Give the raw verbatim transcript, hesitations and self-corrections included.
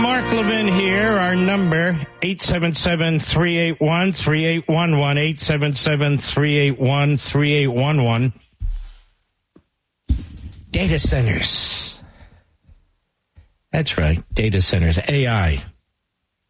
Mark Levin here. Our number, eight seven seven, three eight one, three eight one one, eight seven seven, three eight one, three eight one one. Data centers. That's right, data centers, A I.